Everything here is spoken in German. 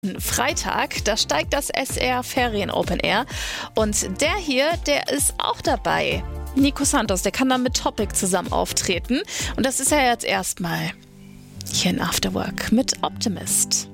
Freitag, da steigt das SR Ferien Open Air und der hier, der ist auch dabei. Nico Santos, der kann dann mit Topic zusammen auftreten und das ist ja jetzt erstmal hier in After Work mit Optimist.